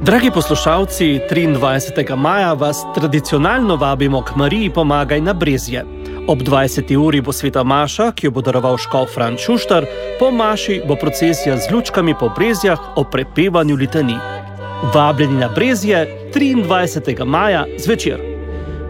Dragi poslušalci, 23. maja vas tradicionalno vabimo k Mariji Pomagaj na Brezje. Ob 20. uri bo sveta maša, ki jo bo daroval škof Franc Šuštar, po maši bo procesija z lučkami po Brezjah ob prepevanju litanij. Vabljeni na Brezje 23. maja zvečer.